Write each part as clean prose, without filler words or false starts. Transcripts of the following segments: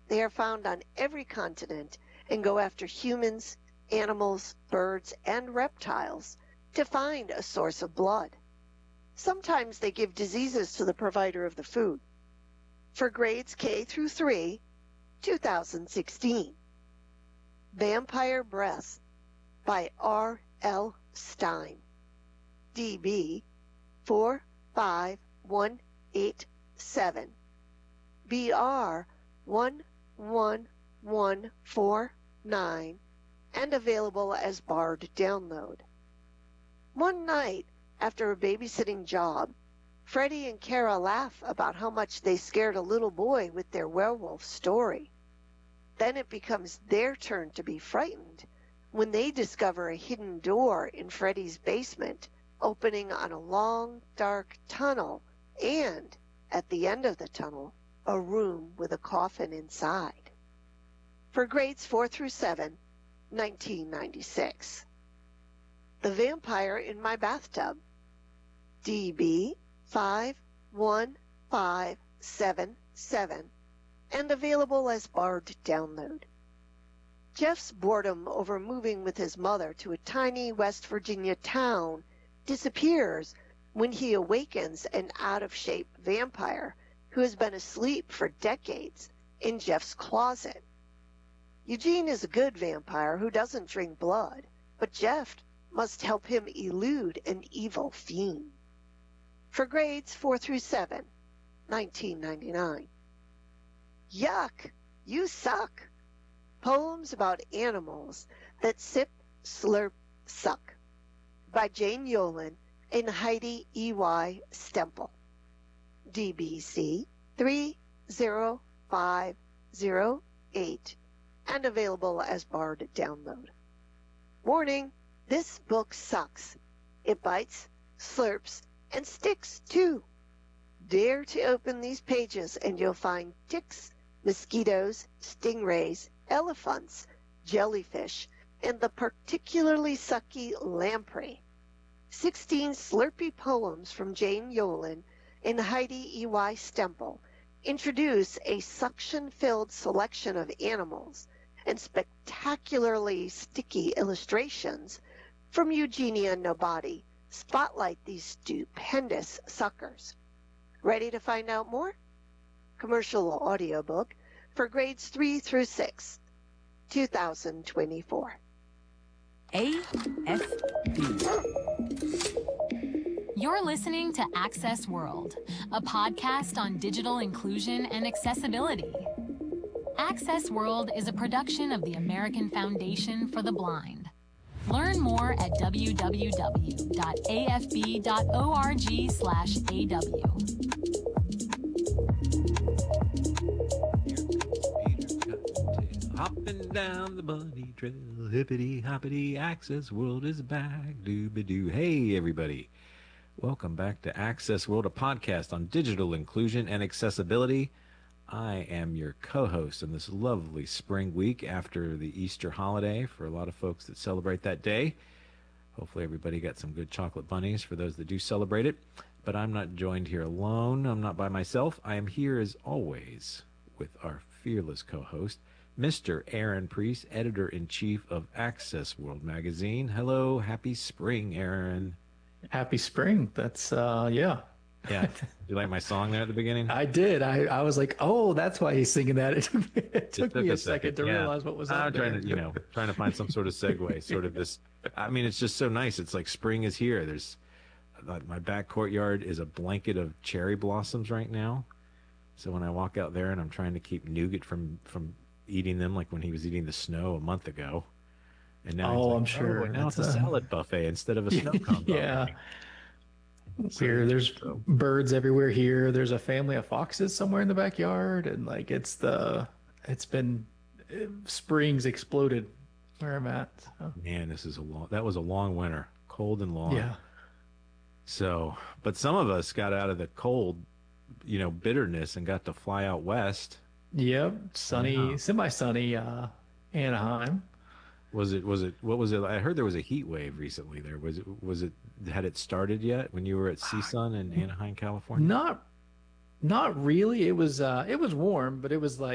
They are found on every continent and go after humans, animals, birds, and reptiles to find a source of blood. Sometimes they give diseases to the provider of the food. For grades K through 3, 2016. Vampire Breath by R. L. Stein. DB 45187. BR 11149 and available as barred download. One night, after a babysitting job, Freddie and Kara laugh about how much they scared a little boy with their werewolf story. Then it becomes their turn to be frightened when they discover a hidden door in Freddie's basement opening on a long, dark tunnel and, at the end of the tunnel, a room with a coffin inside. For grades 4 through 7, 1996. The Vampire in My Bathtub. DB 51577 and available as barred download. Jeff's boredom over moving with his mother to a tiny West Virginia town disappears when he awakens an out-of-shape vampire who has been asleep for decades in Jeff's closet. Eugene is a good vampire who doesn't drink blood, but Jeff must help him elude an evil fiend. For grades 4 through 7, 1999. Yuck! You suck! Poems about animals that sip, slurp, suck. By Jane Yolen and Heidi E.Y. Stempel. DBC 30508 and available as barred download. Warning, this book sucks. It bites, slurps, and sticks too. Dare to open these pages and you'll find ticks, mosquitoes, stingrays, elephants, jellyfish, and the particularly sucky lamprey. 16 slurpy poems from Jane Yolen and Heidi E.Y. Stempel introduce a suction-filled selection of animals and spectacularly sticky illustrations from Eugenia Nobody spotlight these stupendous suckers. Ready to find out more? Commercial audiobook for grades 3 through 6, 2024. AFB. You're listening to Access World, a podcast on digital inclusion and accessibility. Access World is a production of the American Foundation for the Blind. Learn more at www.afb.org/AW. Hopping down the bunny trail, hippity hoppity, Access World is back, doo-ba-doo. Hey, everybody. Welcome back to Access World, a podcast on digital inclusion and accessibility. I am your co-host on this lovely spring week after the Easter holiday for a lot of folks that celebrate that day. Hopefully everybody got some good chocolate bunnies for those that do celebrate it. But I'm not joined here alone. I'm not by myself. I am here as always with our fearless co-host, Mr. Aaron Priest, editor-in-chief of Access World magazine. Hello, happy spring, Aaron. Happy spring. That's, yeah. Yeah. Did you like my song there at the beginning? I did. I was like, oh, that's why he's singing that. It took me a second to realize what was up there. I'm trying to find some sort of segue, sort of this. I mean, it's just so nice. It's like spring is here. There's my back courtyard is a blanket of cherry blossoms right now. So when I walk out there and I'm trying to keep Nougat from eating them, like when he was eating the snow a month ago. And now I'm sure. Now it's a salad buffet instead of a snow cone buffet. Yeah. Here, there's birds everywhere here. There's a family of foxes somewhere in the backyard, and like spring's exploded where I'm at. So. Man, that was a long winter, cold and long. Yeah. So, but some of us got out of the cold, bitterness and got to fly out west. Yep, sunny, semi-sunny, Anaheim. What was it? I heard there was a heat wave recently there. Had it started yet when you were at CSUN in Anaheim, California? Not really. It was warm, but it was like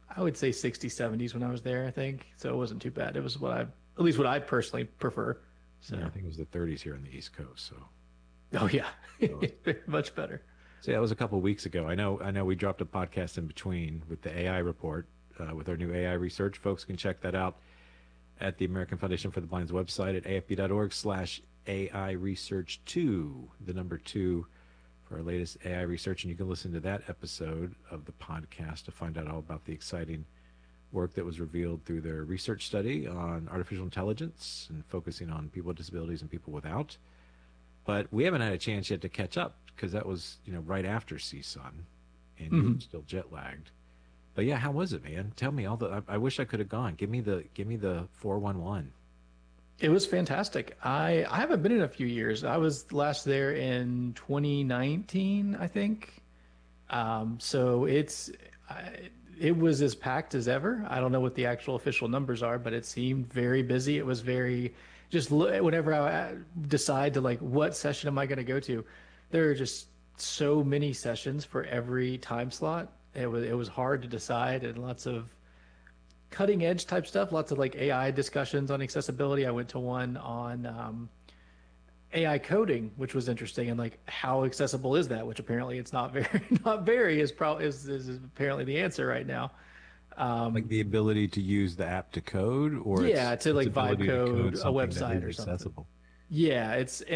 I would say 60s, 70s when I was there, I think. So it wasn't too bad. It was at least what I personally prefer. So Yeah, I think it was the 30s here on the East Coast. So, oh yeah, much better. so yeah, that was a couple of weeks ago. I know. We dropped a podcast in between with the AI report with our new AI research. Folks can check that out at the American Foundation for the Blind's website at afb.org/AI Research 2, the number 2 for our latest AI research. And you can listen to that episode of the podcast to find out all about the exciting work that was revealed through their research study on artificial intelligence and focusing on people with disabilities and people without. But we haven't had a chance yet to catch up because that was, right after CSUN and you were still jet lagged. But yeah, how was it, man? Tell me I wish I could have gone. Give me the 411. It was fantastic. I haven't been in a few years. I was last there in 2019, I think. So it was as packed as ever. I don't know what the actual official numbers are, but it seemed very busy. It was very whenever I decide to what session am I going to go to, there are just so many sessions for every time slot. It was hard to decide, and lots of cutting edge type stuff, lots of AI discussions on accessibility. I went to one on AI coding, which was interesting, and how accessible is that? Which apparently it's not very is apparently the answer right now. The ability to use the app to code, or to vibe code a website or something. Accessible. Yeah,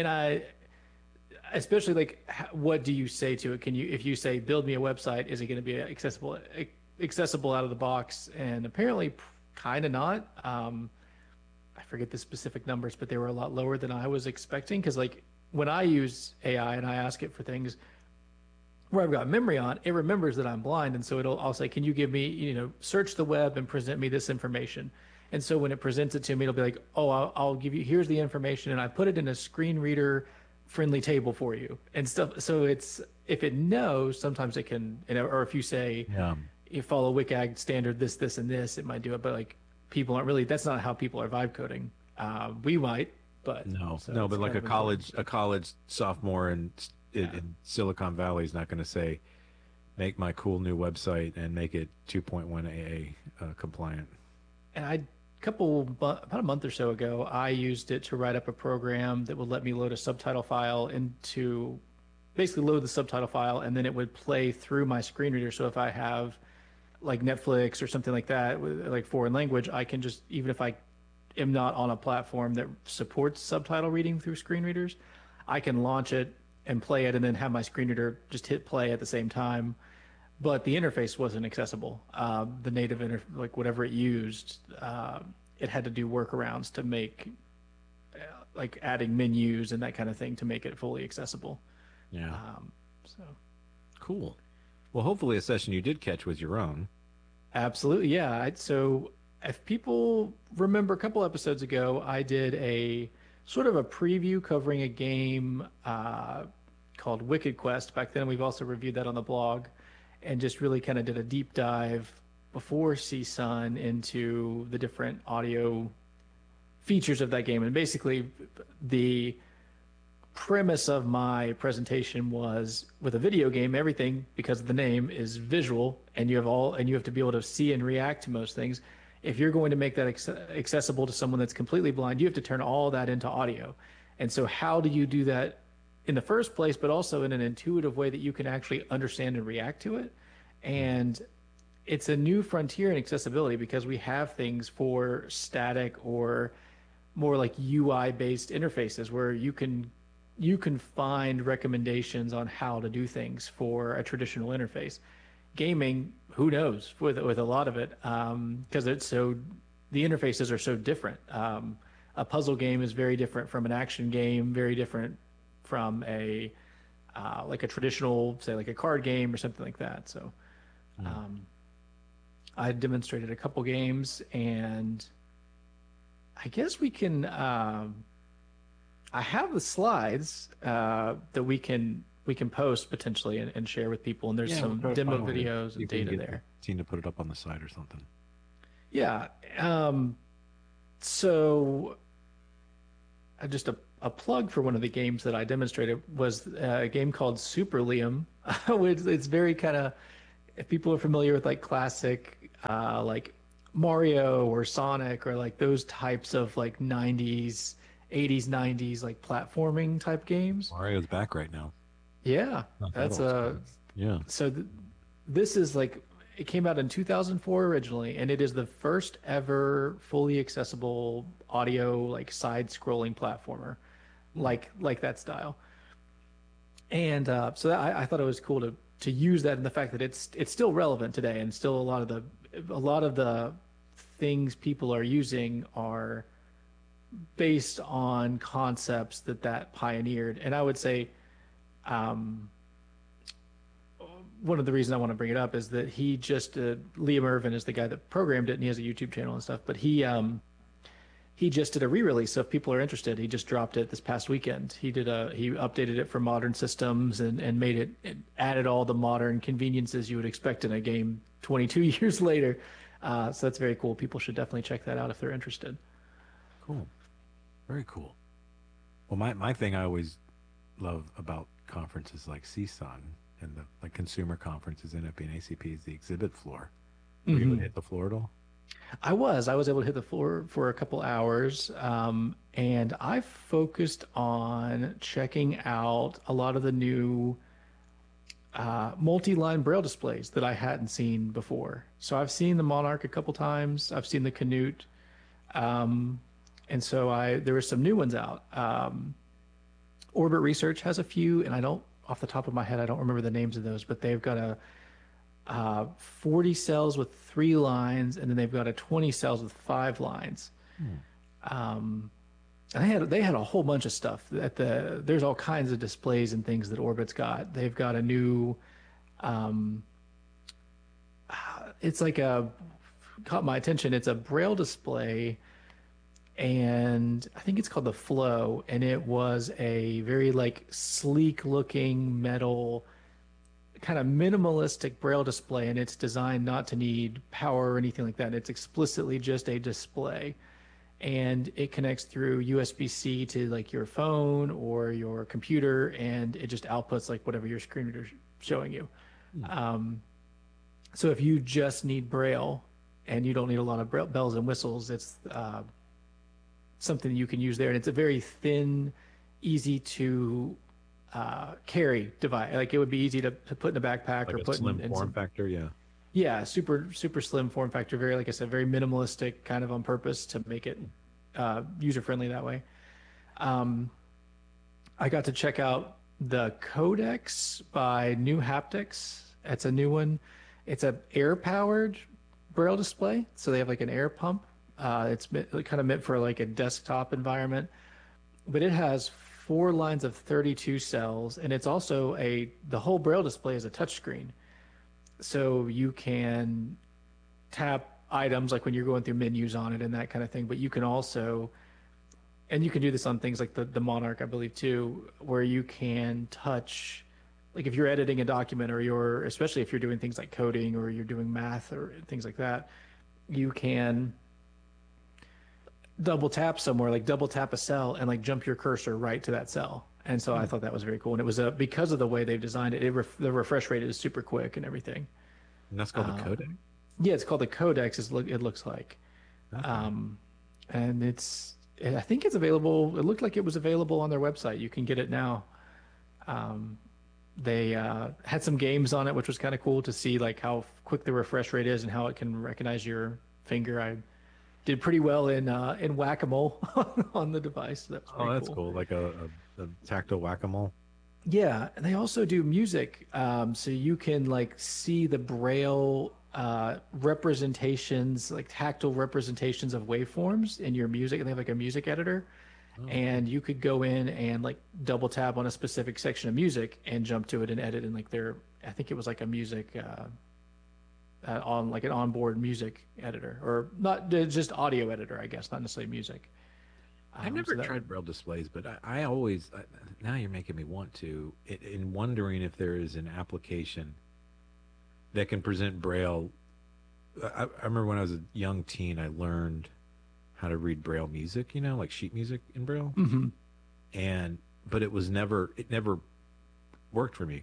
especially what do you say to it? If you say build me a website, is it going to be accessible out of the box? And apparently kind of not. I forget the specific numbers, but they were a lot lower than I was expecting, because when I use AI and I ask it for things where I've got memory on, it remembers that I'm blind, and so I'll say, can you give me, search the web and present me this information. And so when it presents it to me, it'll be like, oh, I'll give you, here's the information, and I put it in a screen reader friendly table for you and stuff. So if it knows, sometimes it can, or if you say, you follow WCAG standard, this, and this, it might do it. But people aren't really, that's not how people are vibe coding. We might, but but a college sophomore in Silicon Valley is not going to say, make my cool new website and make it 2.1 AA compliant. And about a month or so ago, I used it to write up a program that would let me load a subtitle file basically load the subtitle file, and then it would play through my screen reader. So if I have Netflix or something like that, with foreign language, I can just, even if I am not on a platform that supports subtitle reading through screen readers, I can launch it and play it and then have my screen reader just hit play at the same time. But the interface wasn't accessible. The native whatever it used, it had to do workarounds to make adding menus and that kind of thing to make it fully accessible. Yeah. Cool. Well, hopefully a session you did catch was your own. Absolutely, yeah. So if people remember, a couple episodes ago, I did a sort of a preview covering a game called Wicked Quest. Back then, we've also reviewed that on the blog, and just really kind of did a deep dive before CSUN into the different audio features of that game. And basically, the premise of my presentation was, with a video game, everything, because of the name, is visual, and you have to be able to see and react to most things. If you're going to make that accessible to someone that's completely blind, you have to turn all that into audio. And so how do you do that in the first place, but also in an intuitive way that you can actually understand and react to it? And it's a new frontier in accessibility, because we have things for static or more UI-based interfaces where you can find recommendations on how to do things for a traditional interface. Gaming, who knows with a lot of it, because the interfaces are so different. A puzzle game is very different from an action game, very different from a traditional, say, a card game or something like that. So I demonstrated a couple games, and I guess we can I have the slides that we can post potentially and share with people, and there's some demo videos and data there. Team to put it up on the site or something. Yeah. So just a plug for one of the games that I demonstrated was a game called Super Liam, which it's very kind of, if people are familiar with like classic, like Mario or Sonic or like those types of like 90s, 80s, 90s like platforming type games. Mario's back right now. Yeah, Not that that's old school. Yeah. so this is like it came out in 2004 originally, and it is the first ever fully accessible audio like side-scrolling platformer, like that style. And so I thought it was cool to use that, and the fact that it's still relevant today, and still a lot of the things people are using are based on concepts that pioneered. And I would say one of the reasons I want to bring it up is that he just Liam Irvin is the guy that programmed it, and he has a YouTube channel and stuff. But he just did a re-release. So if people are interested, he just dropped it this past weekend. He updated it for modern systems and made it added all the modern conveniences you would expect in a game 22 years later. So that's very cool. People should definitely check that out if they're interested. Cool. Very cool. Well, my thing I always love about conferences like CSUN and the like consumer conferences, NFP and ACP, is the exhibit floor. Were you able to hit the floor at all? I was able to hit the floor for a couple hours, and I focused on checking out a lot of the new multi-line braille displays that I hadn't seen before. So I've seen the Monarch a couple times. I've seen the Canute, and so there were some new ones out. Orbit Research has a few, and off the top of my head, I don't remember the names of those, but they've got 40 cells with 3 lines, and then they've got 20 cells with 5 lines. And they had a whole bunch of stuff. There's all kinds of displays and things that Orbit's got. They've got a new, it's like caught my attention. It's a braille display, and I think it's called the Flow, and it was a very like sleek looking metal kind of minimalistic braille display, and it's designed not to need power or anything like that. It's explicitly just a display, and it connects through USB-C to like your phone or your computer, and it just outputs like whatever your screen reader is showing you. So if you just need braille and you don't need a lot of bells and whistles, it's something you can use there. And it's a very thin, easy to carry device. Like it would be easy to put in a backpack like or a put slim in form some, factor. yeah, super slim form factor. Very, like I said, very minimalistic, kind of on purpose to make it user friendly that way. I got to check out the Codex by New Haptics. It's a new one. It's a air powered braille display, so they have like an air pump. It's kind of meant for like a desktop environment, but it has 4 lines of 32 cells, and it's also the whole braille display is a touchscreen. So you can tap items like when you're going through menus on it and that kind of thing, but you can also, and you can do this on things like the Monarch, I believe too, where you can touch, like if you're editing a document or especially if you're doing things like coding or you're doing math or things like that, you can double tap somewhere, like double tap a cell and like jump your cursor right to that cell. And so I thought that was very cool. And it was because of the way they've designed it, the refresh rate is super quick and everything. And that's called the Codex? Yeah, it's called the Codex, it looks like. Okay. And I think it's available. It looked like it was available on their website. You can get it now. They had some games on it, which was kind of cool to see like how quick the refresh rate is and how it can recognize your finger. I did pretty well in Whack-A-Mole on the device. That's cool. Like a tactile Whack-A-Mole. Yeah, and they also do music, so you can like see the braille representations, like tactile representations of waveforms in your music, and they have like a music editor, and you could go in and like double tap on a specific section of music and jump to it and edit in like I think it was like a music on like an onboard music editor, or not just audio editor, I guess, not necessarily music. I've never tried braille displays, but I always, now you're making me want to, in wondering if there is an application that can present braille. I remember when I was a young teen, I learned how to read braille music, like sheet music in braille. Mm-hmm. But it never worked for me because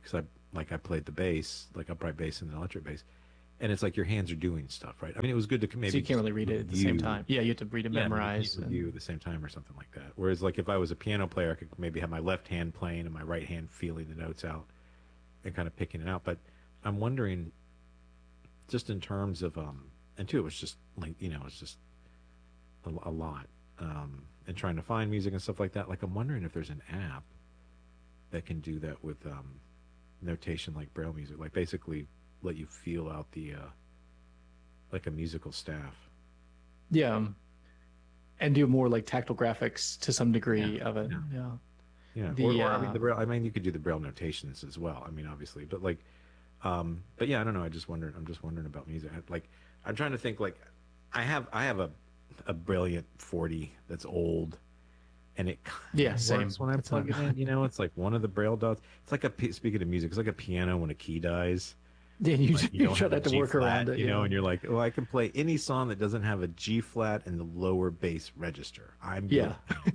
like I played the bass, like upright bass and the electric bass, and it's like your hands are doing stuff, right? I mean, it was good to So maybe you can't just really read it at the same review. time. Yeah, you have to read and Yeah, maybe memorize. can't review at the same time or something like that. Whereas, like, if I was a piano player, I could maybe have my left hand playing and my right hand feeling the notes out and kind of picking it out. But I'm wondering, just in terms of, and two, it was just like, it's just a lot. And trying to find music and stuff like that. Like, I'm wondering if there's an app that can do that with notation like Braille music, like basically let you feel out the like a musical staff. Yeah, and do more like tactile graphics to some Yeah, degree of it. yeah, Yeah. yeah. The Or I mean the Braille. I mean you could do the Braille notations as well. I mean obviously, but like, but yeah, I don't know. I just wondered. I'm just wondering about music. Like I'm trying to think. Like I have a Brilliant 40 that's old, and it Yeah, kind of same. works when I It's plug it not. in. It's like one of the Braille dots. It's like speaking of music, it's like a piano when a key dies. Yeah, you Like you you don't try have a not to G work around flat, it. Yeah. and you're like, oh, I can play any song that doesn't have a G flat in the lower bass register. I'm good. Yeah.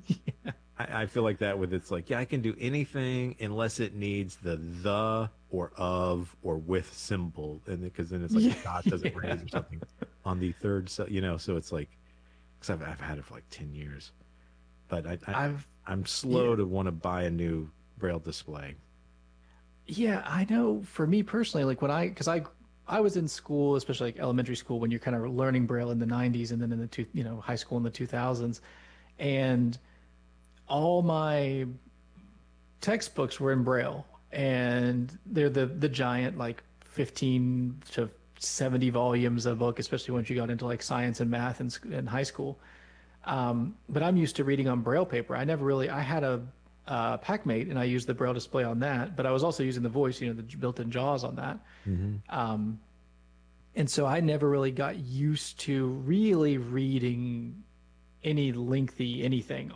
I feel like that with it's like, yeah, I can do anything unless it needs the or of or with symbol, and because then it's like Yeah. the dot doesn't Yeah. raise or something on the third, so it's like, because I've had it for like 10 years, but I've I'm slow yeah. to want to buy a new Braille display. Yeah, I know for me personally, like because I was in school, especially like elementary school, when you're kind of learning Braille in the 90s and then in the high school in the 2000s. And all my textbooks were in Braille, and they're the giant like 15 to 70 volumes of book, especially once you got into like science and math in high school. But I'm used to reading on Braille paper. I had a PackMate and I used the Braille display on that, but I was also using the voice, the built-in JAWS on that. Mm-hmm. And so I never really got used to really reading any lengthy anything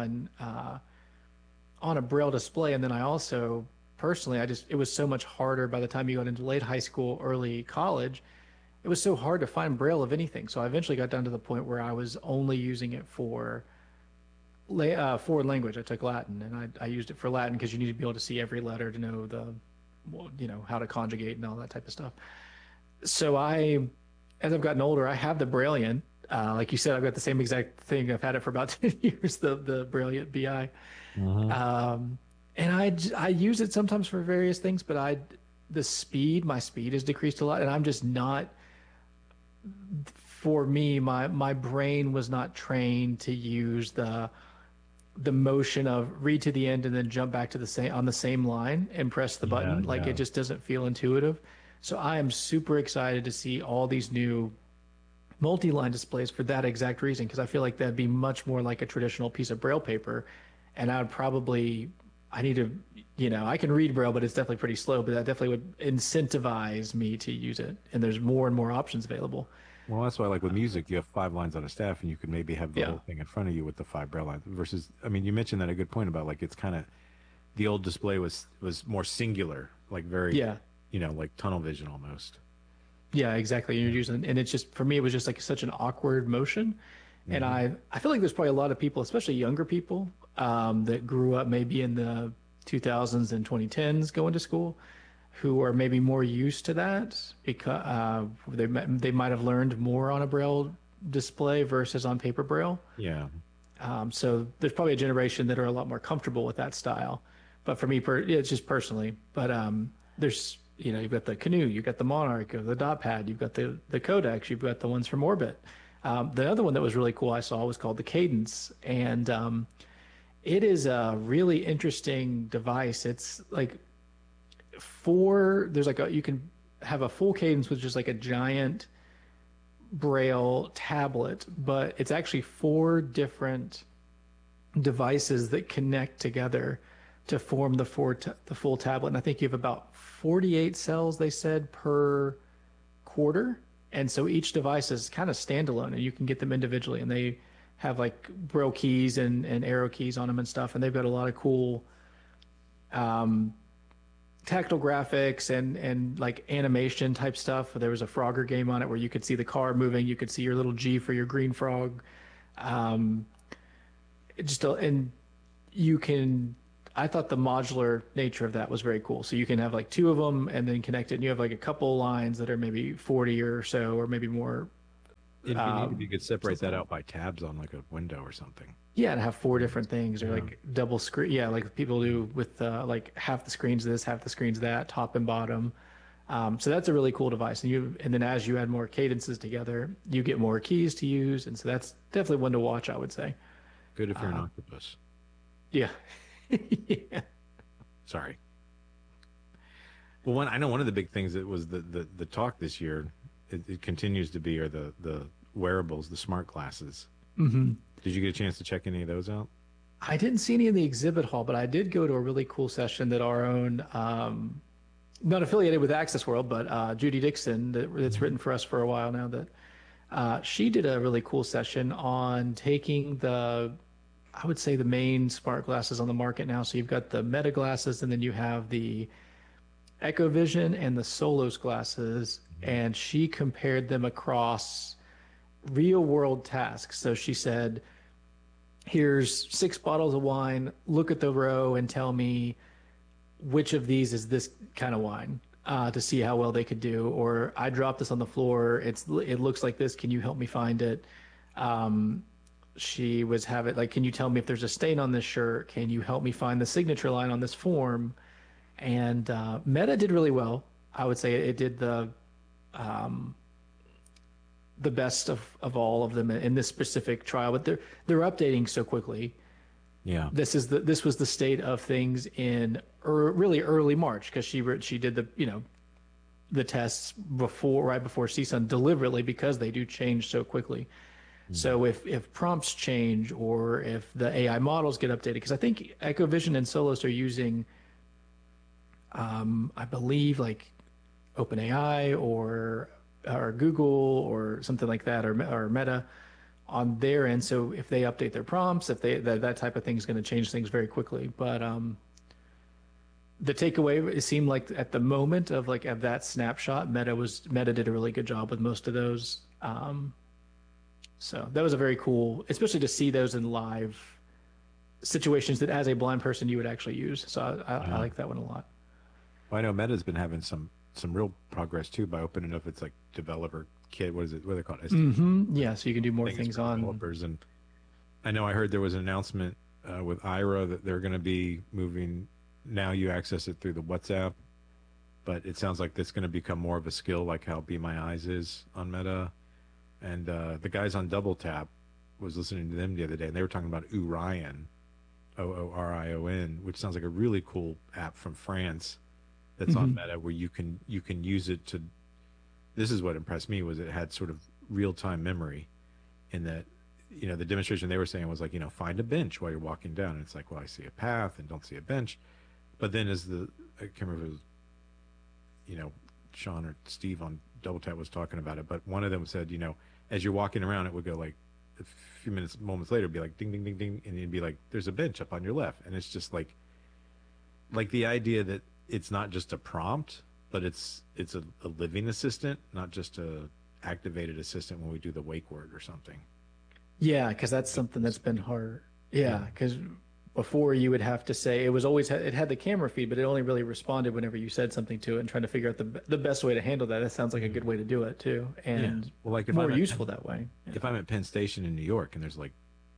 on a Braille display. And then I also personally, it was so much harder by the time you got into late high school, early college. It was so hard to find Braille of anything. So I eventually got down to the point where I was only using it for foreign language. I took Latin, and I used it for Latin because you need to be able to see every letter to know how to conjugate and all that type of stuff. So as I've gotten older, I have the Brailliant. Like you said, I've got the same exact thing. I've had it for about 10 years, the Brailliant BI. And I use it sometimes for various things, but my speed has decreased a lot, and I'm just not, for me, my brain was not trained to use the motion of read to the end and then jump back to the same line and press the button. Like Yeah. it just doesn't feel intuitive. So I am super excited to see all these new multi-line displays for that exact reason, because I feel like that'd be much more like a traditional piece of Braille paper, and I need to, I can read Braille, but it's definitely pretty slow, but that definitely would incentivize me to use it, and there's more and more options available. Well, that's why, like with music, you have 5 lines on a staff, and you could maybe have the Yeah. whole thing in front of you with the 5 Braille lines. Versus, I mean, you mentioned that a good point about like it's kind of the old display was more singular, like very, Yeah. like tunnel vision almost. Yeah, exactly. You're using, and it's just, for me, it was just like such an awkward motion. And I feel like there's probably a lot of people, especially younger people, that grew up maybe in the 2000s and 2010s going to school, who are maybe more used to that because they might have learned more on a Braille display versus on paper Braille. Yeah. So there's probably a generation that are a lot more comfortable with that style. But for me, it's just personally. But there's, you've got the Canoe, you've got the Monarch, the Dotpad, you've got the Codex, you've got the ones from Orbit. The other one that was really cool I saw was called the Cadence, and it is a really interesting device. It's like you can have a full Cadence, which is like a giant Braille tablet, but it's actually 4 different devices that connect together to form the full tablet. And I think you have about 48 cells, they said, per quarter. And so each device is kind of standalone, and you can get them individually. And they have like Braille keys and arrow keys on them and stuff. And they've got a lot of cool tactile graphics and like animation type stuff. There was a Frogger game on it where you could see the car moving. You could see your little G for your green frog. And you can, I thought the modular nature of that was very cool. So you can have like two of them and then connect it, and you have like a couple lines that are maybe 40 or so, or maybe more. If you need, if you could separate that out by tabs on like a window or something. Yeah, and have four different things, or like double screen. Yeah, like people do with like half the screens this, half the screens that, top and bottom. So that's a really cool device. And then as you add more cadences together, you get more keys to use, and so that's definitely one to watch, I would say. Good if you're an octopus. Yeah. Yeah. Sorry. Well, I know one of the big things that was the talk this year, it continues to be, are the wearables, the smart glasses. Mm-hmm. Did you get a chance to check any of those out? I didn't see any in the exhibit hall, but I did go to a really cool session that our own, not affiliated with Access World, but Judy Dixon, that's written for us for a while now, that she did a really cool session on taking I would say the main smart glasses on the market now. So you've got the Meta glasses, and then you have the Echo Vision and the Solos glasses, and she compared them across real world tasks. So she said, here's 6 bottles of wine, look at the row and tell me which of these is this kind of wine, to see how well they could do. Or I dropped this on the floor, it looks like this, can you help me find it? She was like, can you tell me if there's a stain on this shirt? Can you help me find the signature line on this form? And Meta did really well. I would say it did the best of all of them in this specific trial, but they're updating so quickly. Yeah. This was the state of things in really early March, because she did the tests right before CSUN, deliberately, because they do change so quickly. So if prompts change, or if the AI models get updated, because I think Echo Vision and Solos are using, I believe, like OpenAI or Google or something like that, or Meta on their end. So if they update their prompts, if that type of thing is going to change things very quickly. But the takeaway, it seemed like at the moment of that snapshot, Meta did a really good job with most of those. So that was a very cool, especially to see those in live situations that as a blind person you would actually use. So I like that one a lot. Well, I know Meta's been having some real progress too, by opening up its like developer kit. What is it? What are they called? Mm-hmm. Yeah, so you can do more things on developers. And I know I heard there was an announcement with Ira that they're going to be moving. Now you access it through the WhatsApp, but it sounds like that's going to become more of a skill, like how Be My Eyes is on Meta. And the guys on Double Tap, was listening to them the other day, and they were talking about Oorion, Oorion, which sounds like a really cool app from France that's on Meta, where you can use it to. This is what impressed me, was it had sort of real time memory, in that, the demonstration they were saying was like, find a bench while you're walking down, and it's like, well, I see a path and don't see a bench, but then I can't remember if it was, Sean or Steve on Double Tap was talking about it, but one of them said, as you're walking around, it would go like a few moments later, it'd be like ding, ding, ding, ding, and it'd be like, there's a bench up on your left. And it's just like the idea that it's not just a prompt, but it's a living assistant, not just a activated assistant when we do the wake word or something. Yeah, because that's something that's been hard. Yeah, because before you would have to say, it had the camera feed, but it only really responded whenever you said something to it, and trying to figure out the best way to handle that. That sounds like a good way to do it too, and well, like if more useful that way. If I'm at Penn Station in New York and there's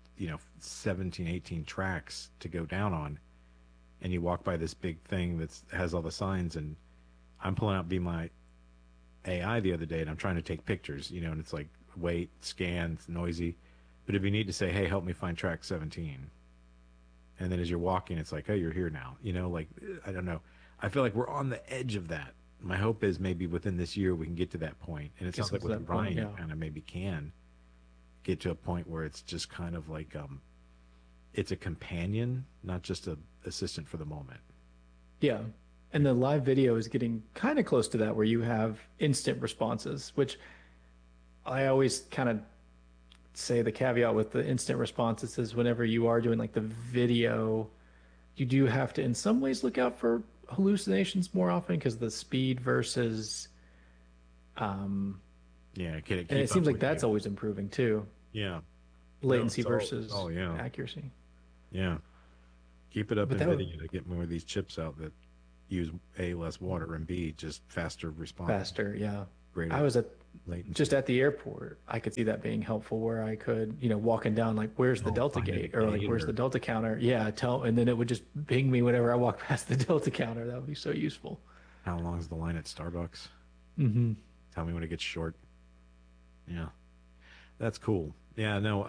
17, 18 tracks to go down on, and you walk by this big thing that has all the signs, and I'm pulling out Be My AI the other day, and I'm trying to take pictures, and it's like, wait, scan, it's noisy. But if you need to say, hey, help me find track 17, and then as you're walking, it's like, hey, you're here now. I don't know. I feel like we're on the edge of that. My hope is maybe within this year we can get to that point. And it sounds like with Ryan, you kind of maybe can get to a point where it's just kind of like, it's a companion, not just a assistant for the moment. Yeah. And the live video is getting kind of close to that, where you have instant responses, which I always kind of say the caveat with the instant responses is, whenever you are doing like the video, you do have to in some ways look out for hallucinations more often, because the speed versus and it seems like that's always improving too. Yeah. Latency versus accuracy. Yeah. Keep it up, But NVIDIA, to get more of these chips out that use A, less water, and B, just faster response, faster, yeah. I greater was latency. just at the airport. I could see that being helpful where I could, walking down, like, where's the Delta find a gate, or like, gate where's the or- Delta counter? Yeah, and then it would just ping me whenever I walk past the Delta counter. That would be so useful. How long is the line at Starbucks? Mm-hmm. Tell me when it gets short. Yeah, that's cool. Yeah, no.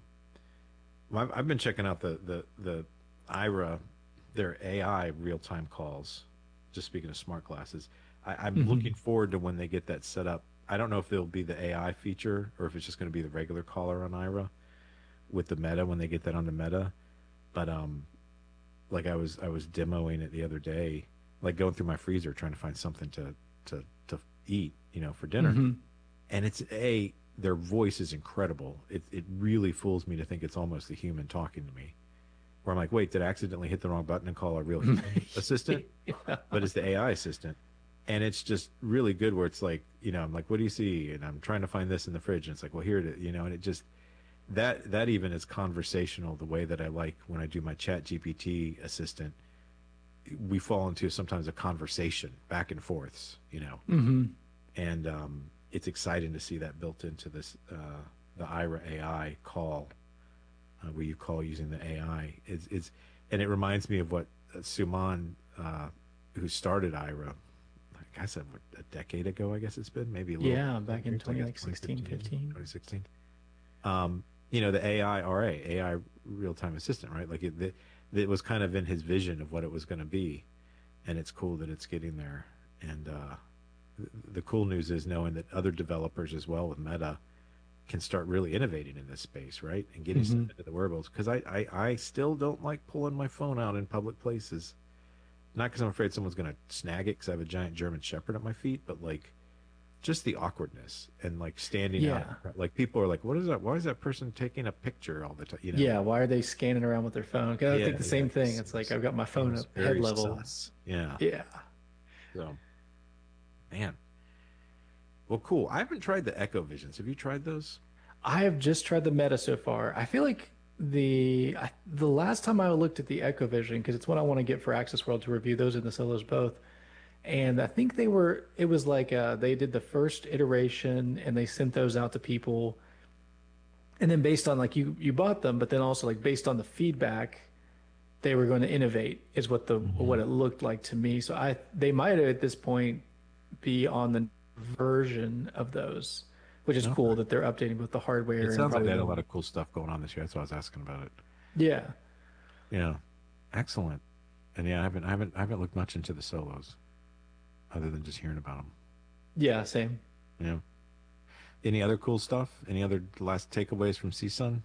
I've been checking out the Ira, their AI real time calls. Just speaking of smart glasses, I'm looking forward to when they get that set up. I don't know if it'll be the AI feature or if it's just going to be the regular caller on Ira with the Meta when they get that on the Meta. But like I was demoing it the other day, like going through my freezer trying to find something to eat, for dinner. And their voice is incredible. It really fools me to think it's almost the human talking to me. Where I'm like, wait, did I accidentally hit the wrong button and call a real human assistant? Yeah. But it's the AI assistant. And it's just really good where it's like, I'm like, what do you see? And I'm trying to find this in the fridge. And it's like, well, here it is, and it just, that even is conversational the way that I like when I do my Chat GPT assistant. We fall into sometimes a conversation back and forths, and it's exciting to see that built into this, the Ira AI call, where you call using the AI. And it reminds me of what Suman, who started Ira, like I said, a decade ago, I guess it's been maybe a little. Yeah, back in 2016, 15. 2016. The AI real-time assistant, right? Like it was kind of in his vision of what it was going to be, and it's cool that it's getting there. And the cool news is knowing that other developers as well with Meta can start really innovating in this space, right? And getting stuff into the wearables. Because I still don't like pulling my phone out in public places. Not because I'm afraid someone's going to snag it because I have a giant German Shepherd at my feet, but like just the awkwardness and like standing out. Like people are like, what is that? Why is that person taking a picture all the time? Yeah, why are they scanning around with their phone? 'Cause I think the same thing. It's like I've got my phone at head level. Sus. Yeah. Yeah. So, man. Well, cool. I haven't tried the Echo Visions. Have you tried those? I have just tried the Meta so far. I feel like the last time I looked at the Echo Vision, because it's what I want to get for Access World to review those and the Solos both, and I think it was like they did the first iteration and they sent those out to people, and then based on like you bought them, but then also like based on the feedback, they were going to innovate is what what it looked like to me. So they might at this point be on the version of those, which is cool that they're updating with the hardware. It sounds like they had a lot of cool stuff going on this year. That's why I was asking about it. Yeah. Yeah. Excellent. And yeah, I haven't looked much into the Solos, other than just hearing about them. Yeah, same. Yeah. Any other cool stuff? Any other last takeaways from CSUN?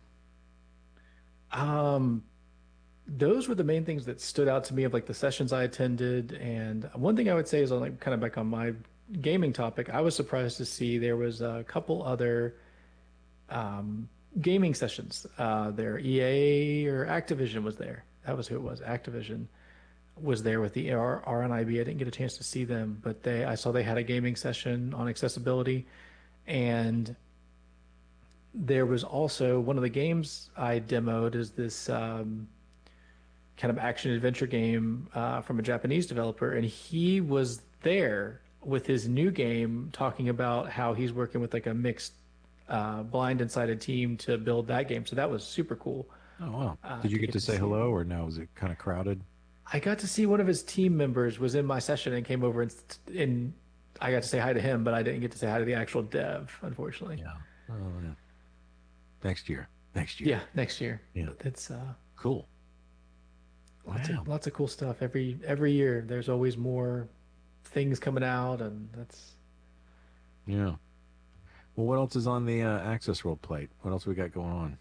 Those were the main things that stood out to me of like the sessions I attended. And one thing I would say is on like kind of back on my gaming topic, I was surprised to see there was a couple other gaming sessions. Their EA or Activision was there. That was who it was. Activision was there with the RNIB. I didn't get a chance to see them, but I saw they had a gaming session on accessibility. And there was also one of the games I demoed is this kind of action adventure game from a Japanese developer, and he was there with his new game talking about how he's working with like a mixed blind and sighted team to build that game. So that was super cool. Oh wow! Did you get to say hello, or no? Was it kind of crowded? I got to see one of his team members was in my session and came over and I got to say hi to him, but I didn't get to say hi to the actual dev, unfortunately. Yeah. Oh yeah. Next year. Yeah, next year. Yeah. It's cool. Lots of cool stuff. Every year there's always more things coming out, and that's yeah. Well, what else is on the Access World plate? What else we got going on?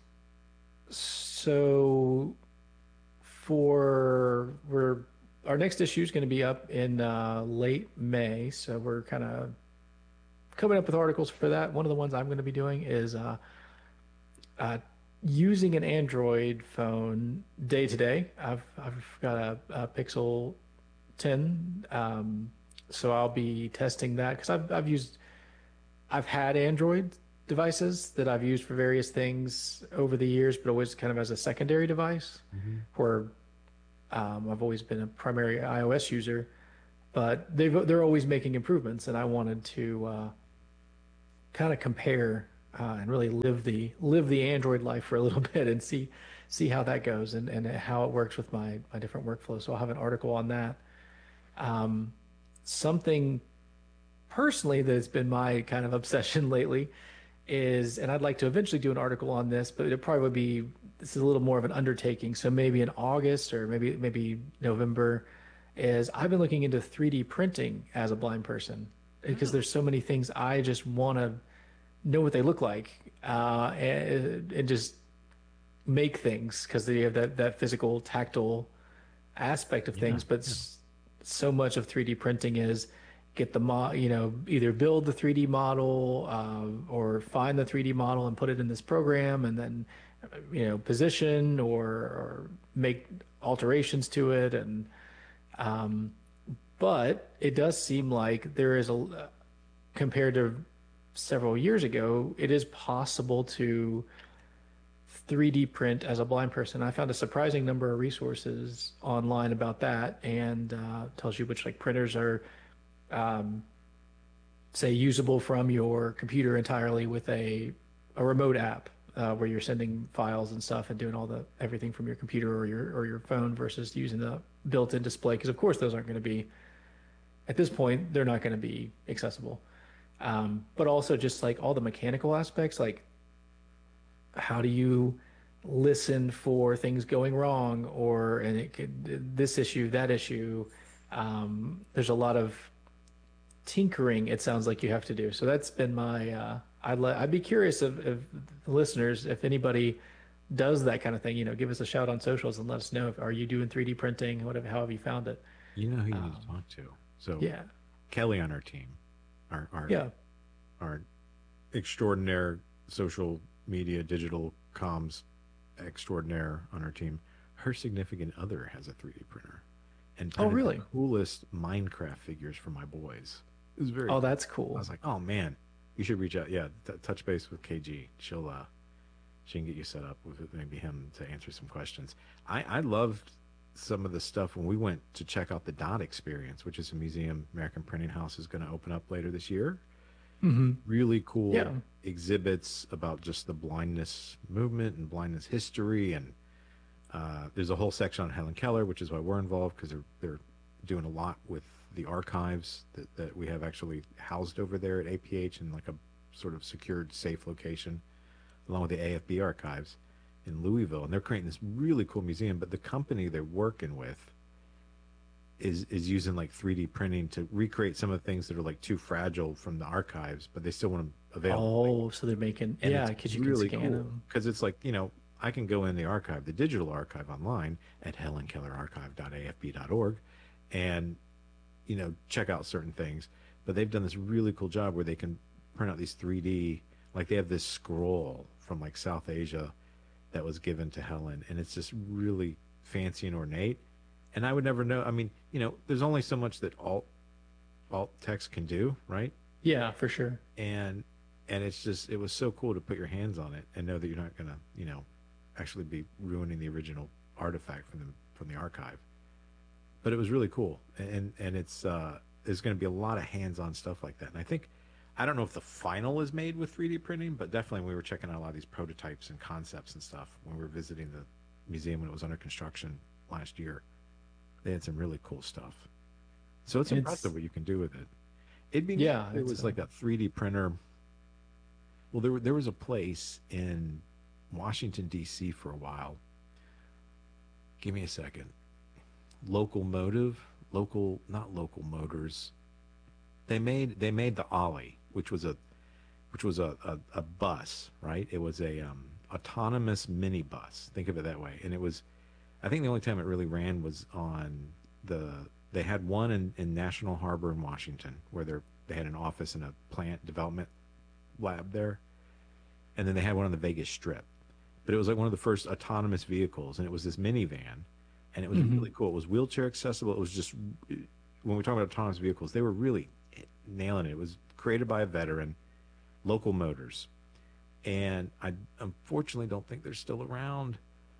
So our next issue is going to be up in late May, so we're kind of coming up with articles for that. One of the ones I'm going to be doing is using an Android phone day to day. I've got a Pixel 10, so I'll be testing that because I've had Android devices that I've used for various things over the years, but always kind of as a secondary device where I've always been a primary iOS user, but they're always making improvements, and I wanted to kind of compare and really live the Android life for a little bit and see how that goes and how it works with my different workflows. So I'll have an article on that. Something personally that's been my kind of obsession lately is, and I'd like to eventually do an article on this, but it probably would be, this is a little more of an undertaking. So maybe in August or maybe November, is I've been looking into 3D printing as a blind person because there's so many things I just want to know what they look like, and just make things because they have that physical tactile aspect of things. But so much of 3D printing is get either build the 3D model, or find the 3D model and put it in this program, and then position or make alterations to it. And but it does seem like there is compared to several years ago, it is possible to 3D print as a blind person. I found a surprising number of resources online about that, and tells you which printers are, say, usable from your computer entirely with a remote app, where you're sending files and stuff and doing everything from your computer or your phone versus using the built-in display. Because of course those aren't going to be, at this point, they're not going to be accessible. But also just all the mechanical aspects, how do you listen for things going wrong, and it could, this issue, that issue. There's a lot of tinkering, it sounds like you have to do. So that's been my, I'd be curious if the listeners, if anybody does that kind of thing, give us a shout on socials and let us know. Are you doing 3D printing? Whatever, how have you found it? You know who you need to talk to. So yeah, Kelly on our team, our extraordinaire social media digital comms extraordinaire on our team, her significant other has a 3D printer and really? The coolest Minecraft figures for my boys. It was very that's cool. I was like, oh man, you should reach out. Yeah, touch base with KG. She can get you set up with maybe him to answer some questions. I loved some of the stuff when we went to check out the Dot Experience, which is a museum American Printing House is going to open up later this year. Mm-hmm. Really cool exhibits about just the blindness movement and blindness history, and there's a whole section on Helen Keller, which is why we're involved, because they're doing a lot with the archives that we have actually housed over there at APH in a sort of secured, safe location, along with the AFB archives in Louisville, and they're creating this really cool museum. But the company they're working with is using 3D printing to recreate some of the things that are too fragile from the archives, but they still want them available. Oh, so they're making, because you really can scan cool, them. because it's I can go in the archive, the digital archive online at helenkellerarchive.afb.org, and check out certain things. But they've done this really cool job where they can print out these 3D, they have this scroll from South Asia that was given to Helen, and it's just really fancy and ornate. And I would never know. I mean, there's only so much that alt text can do, right? Yeah, for sure. And it's just, it was so cool to put your hands on it and know that you're not gonna, actually be ruining the original artifact from the archive. But it was really cool, and it's there's going to be a lot of hands-on stuff like that. And I don't know if the final is made with 3D printing, but definitely we were checking out a lot of these prototypes and concepts and stuff when we were visiting the museum when it was under construction last year. They had some really cool stuff. So it's impressive what you can do with it. It'd be neat if it was a 3D printer. Well, there was a place in Washington, D.C. for a while. Give me a second. Not Local Motors. They made the Ollie, which was a bus, right? It was a autonomous minibus. Think of it that way. And it was, I think the only time it really ran was on they had one in National Harbor in Washington, where they had an office and a plant development lab there. And then they had one on the Vegas Strip. But it was one of the first autonomous vehicles, and it was this minivan, and it was really cool. It was wheelchair accessible. It was just, when we talk about autonomous vehicles, they were really nailing it. It was created by a veteran, Local Motors. And I unfortunately don't think they're still around,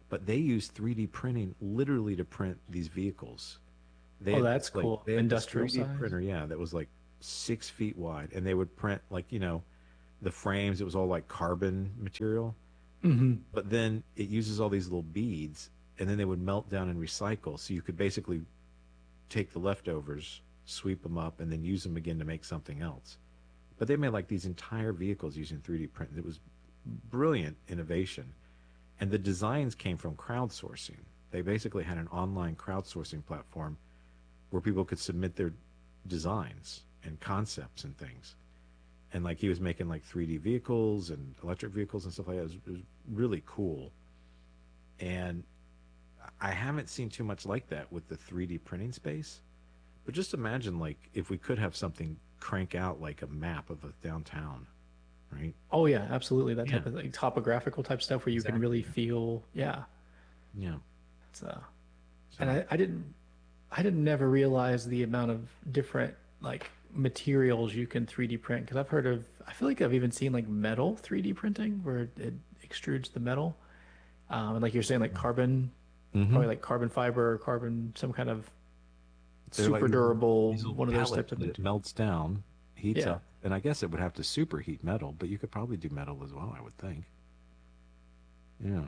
but they use 3D printing literally to print these vehicles. They Oh, had that's like cool. they had this Industrial 3D size. printer, yeah, that was like 6 feet wide, and they would print like the frames. It was all like carbon material, Hmm. but then it uses all these little beads, and then they would melt down and recycle. So you could basically take the leftovers, sweep them up, and then use them again to make something else. But they made like these entire vehicles using 3D print. It was brilliant innovation. And the designs came from crowdsourcing. They basically had an online crowdsourcing platform where people could submit their designs and concepts and things. And like he was making like 3D vehicles and electric vehicles and stuff like that. It was really cool. And I haven't seen too much like that with the 3D printing space. But just imagine like if we could have something crank out like a map of a downtown, right? Oh yeah, absolutely. That Yeah, type of like topographical type stuff where you can really exactly. feel, yeah. Yeah. It's and So I didn't never realize the amount of different like materials you can 3D print because I feel like I've even seen like metal 3D printing where it extrudes the metal. And like you're saying, like carbon, hmm probably like carbon fiber or carbon, some kind of they're like super durable, these little one of those pellets types of that it material. melts down, heats Yeah. up, and I guess it would have to superheat metal, but you could probably do metal as well, I would think. Yeah.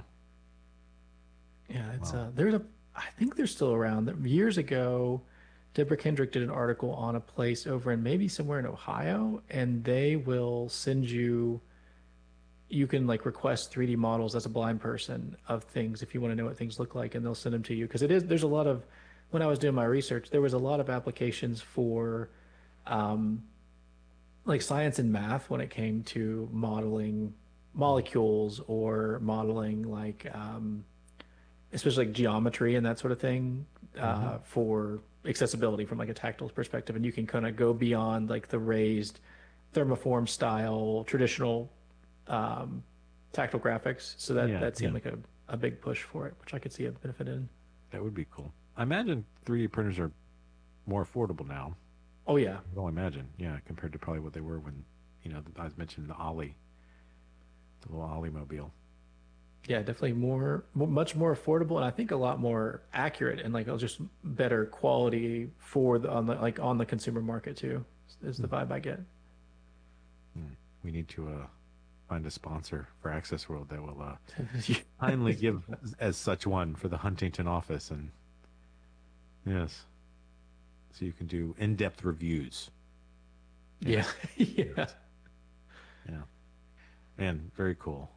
Yeah. Wow. I think they're still around. Years ago, Deborah Kendrick did an article on a place over in maybe somewhere in Ohio, and they will send you, you can like request 3D models as a blind person of things if you want to know what things look like, and they'll send them to you. Because there's a lot of, when I was doing my research, there was a lot of applications for um, like science and math when it came to modeling molecules or modeling like especially like geometry and that sort of thing Mm-hmm. for accessibility from like a tactile perspective, and you can kind of go beyond like the raised thermoform style traditional um, tactile graphics. So Yeah, that yeah, seemed like a big push for it, which I could see a benefit in. that would be cool. I imagine 3D printers are more affordable now. Oh yeah, I can only imagine, yeah, compared to probably what they were when, I was mentioning the Ollie, the little Ollie mobile. yeah, definitely much more affordable, and I think a lot more accurate and like just better quality for on the consumer market too. Is the vibe I get. Hmm. We need to find a sponsor for Access World that will kindly give as such one for the Huntington office, and yes, so you can do in-depth reviews. Yeah, yeah. Yeah, man, very cool.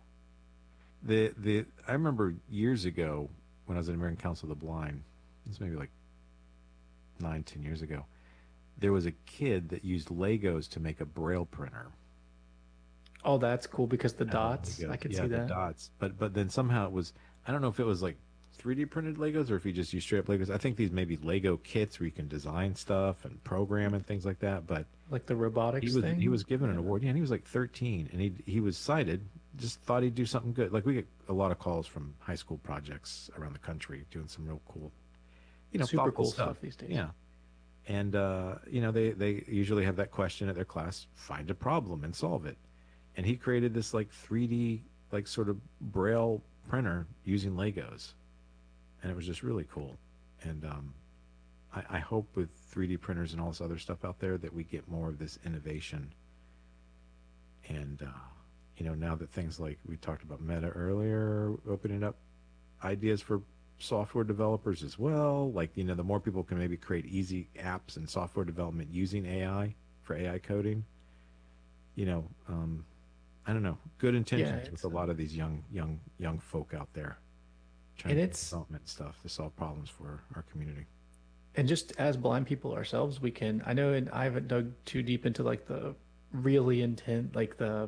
The I remember years ago when I was in American Council of the Blind, this maybe like 9, 10 years ago, there was a kid that used Legos to make a braille printer. Oh, that's cool because the Out of dots, I Legos. could Yeah, see the that. dots. But then somehow it was, I don't know if it was like 3D printed Legos or if he just used straight up Legos. I think these may be Lego kits where you can design stuff and program and things like that. But Like the he robotics was he thing. was given an Yeah. award. Yeah, and he was like 13, and he was cited. Just thought he'd do something good. Like we get a lot of calls from high school projects around the country doing some real cool, Super thoughtful cool stuff. stuff these days. Yeah, and they usually have that question at their class: find a problem and solve it. And he created this like 3D like sort of braille printer using Legos, and it was just really cool. And I hope with 3D printers and all this other stuff out there that we get more of this innovation. And now that things like we talked about Meta earlier, opening up ideas for software developers as well. Like the more people can maybe create easy apps and software development using AI for AI coding. You know, um, I don't know, good Yeah, intentions with a lot of these young folk out there trying and to do it's development stuff to solve problems for our community. and just as blind people ourselves, we can. I know, and I haven't dug too deep into like the really intent, like the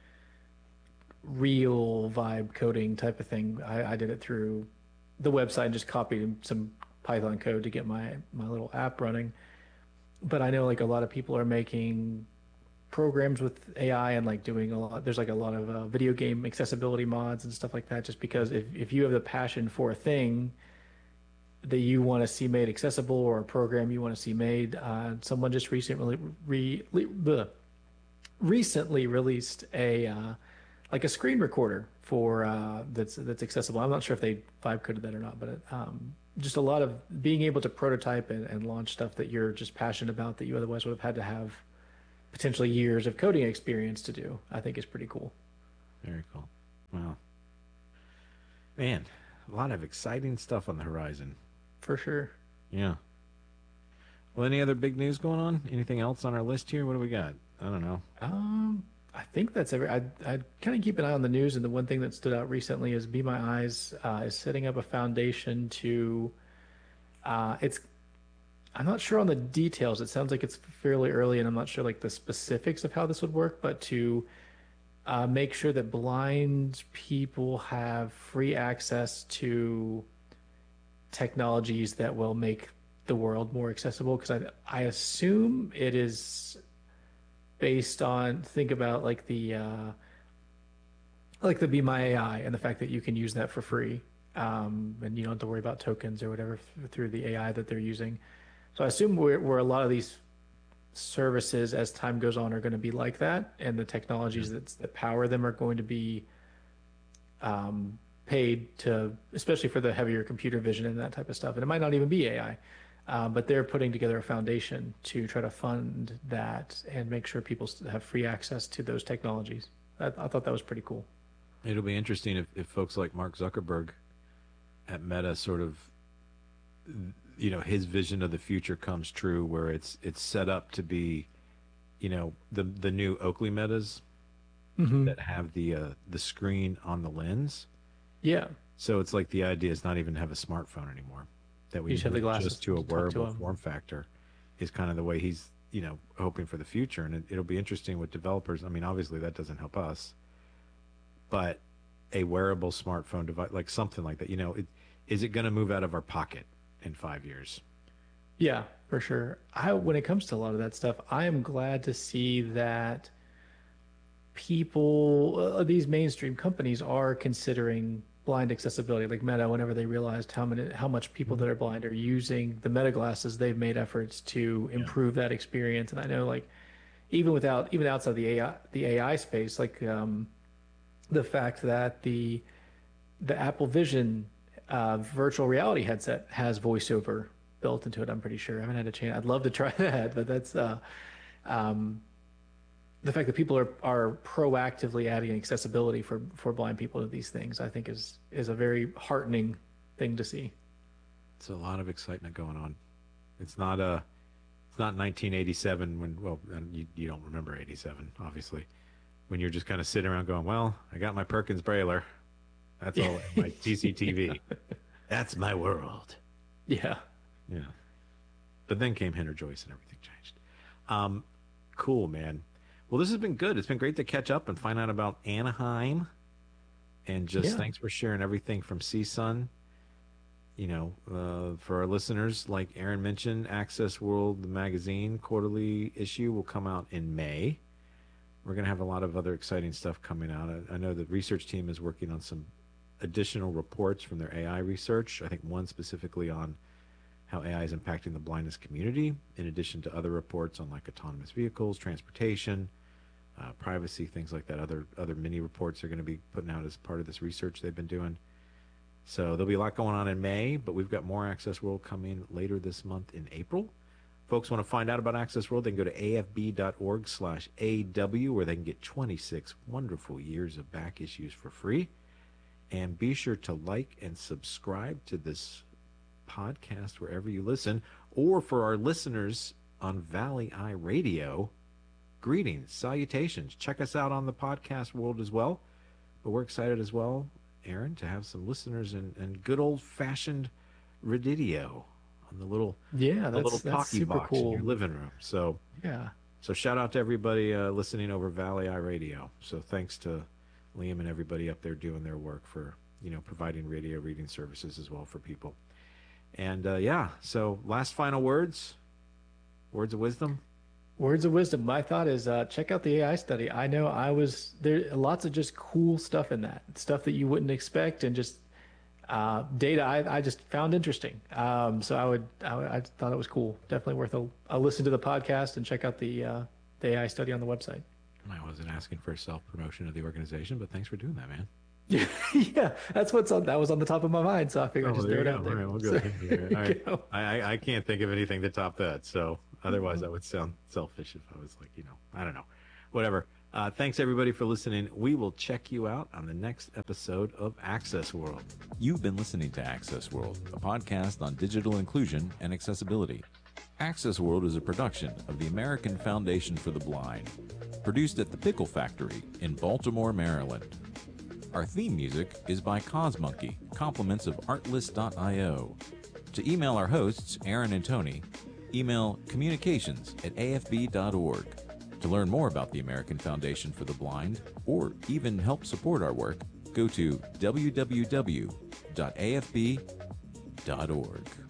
real vibe coding type of thing. I did it through the website and just copied some Python code to get my little app running. But I know like a lot of people are making programs with AI and like doing a lot. There's like a lot of video game accessibility mods and stuff like that. Just because if you have the passion for a thing that you want to see made accessible or a program you want to see made, someone just recently released a like a screen recorder for that's accessible. I'm not sure if they vibe coded that or not, but just a lot of being able to prototype and launch stuff that you're just passionate about that you otherwise would have had to have potentially years of coding experience to do, I think is pretty cool. Very cool. Wow. Man, a lot of exciting stuff on the horizon. For sure. Yeah. Well, any other big news going on? Anything else on our list here? What do we got? I don't know. I think that's every. I kind of keep an eye on the news, and the one thing that stood out recently is Be My Eyes is setting up a foundation to. It's. I'm not sure on the details. It sounds like it's fairly early, and I'm not sure like the specifics of how this would work. But to make sure that blind people have free access to technologies that will make the world more accessible, because I assume it is based on, think about like the Be My AI and the fact that you can use that for free, and you don't have to worry about tokens or whatever through the AI that they're using. So I assume where a lot of these services as time goes on are going to be like that, and the technologies that power them are going to be paid to, especially for the heavier computer vision and that type of stuff. And it might not even be AI. But they're putting together a foundation to try to fund that and make sure people have free access to those technologies. I thought that was pretty cool. It'll be interesting if folks like Mark Zuckerberg at Meta sort of, his vision of the future comes true, where it's set up to be, the new Oakley Metas that have the screen on the lens. Yeah. So it's like the idea is not even to have a smartphone anymore. That we have the glasses just to a wearable form factor is kind of the way he's, hoping for the future. And it'll be interesting with developers. I mean, obviously that doesn't help us, but a wearable smartphone device, like something like that, is it going to move out of our pocket in 5 years? Yeah, for sure. When it comes to a lot of that stuff, I am glad to see that people, these mainstream companies are considering blind accessibility, like Meta. Whenever they realized how much people that are blind are using the Meta glasses, they've made efforts to improve that experience. And I know, like, even outside the AI space, like the fact that the Apple Vision virtual reality headset has voiceover built into it. I'm pretty sure. I haven't had a chance. I'd love to try that, but that's the fact that people are proactively adding accessibility for blind people to these things, I think is a very heartening thing to see. It's a lot of excitement going on. It's not 1987 when, well, you don't remember 87, obviously, when you're just kind of sitting around going, well, I got my Perkins Brailler. That's all, my TCTV. That's my world. Yeah. Yeah. But then came Henry Joyce and everything changed. Cool, man. Well, this has been good. It's been great to catch up and find out about Anaheim. And just thanks for sharing everything from CSUN. For our listeners, like Aaron mentioned, Access World, the magazine quarterly issue will come out in May. We're going to have a lot of other exciting stuff coming out. I know the research team is working on some additional reports from their AI research. I think one specifically on how AI is impacting the blindness community, in addition to other reports on like autonomous vehicles, transportation, privacy, things like that. Other mini reports they're going to be putting out as part of this research they've been doing. So there'll be a lot going on in May, but we've got more Access World coming later this month in April. Folks want to find out about Access World, they can go to afb.org/AW, where they can get 26 wonderful years of back issues for free. And be sure to like and subscribe to this podcast wherever you listen, or for our listeners on Valley Eye Radio, greetings, salutations. Check us out on the podcast world as well. But we're excited as well, Aaron, to have some listeners in good old-fashioned Redidio on the little talkie super box cool in your living room. So shout out to everybody listening over Valley Eye Radio. So thanks to Liam and everybody up there doing their work for providing radio reading services as well for people. And so last final words of wisdom. Words of wisdom. My thought is check out the AI study. I know there lots of just cool stuff in that, stuff that you wouldn't expect, and just data I just found interesting. So I thought it was cool. Definitely worth a listen to the podcast and check out the AI study on the website. I wasn't asking for self-promotion of the organization, but thanks for doing that, man. Yeah, that was on the top of my mind, so I figured I'd just throw it out there. All right, well, So, good. All right. I can't think of anything to top that, so otherwise I would sound selfish if I was like, I don't know. Whatever. Thanks, everybody, for listening. We will check you out on the next episode of Access World. You've been listening to Access World, a podcast on digital inclusion and accessibility. Access World is a production of the American Foundation for the Blind, produced at the Pickle Factory in Baltimore, Maryland. Our theme music is by Cosmonkey, compliments of Artlist.io. To email our hosts, Aaron and Tony, email communications@afb.org. To learn more about the American Foundation for the Blind, or even help support our work, go to www.afb.org.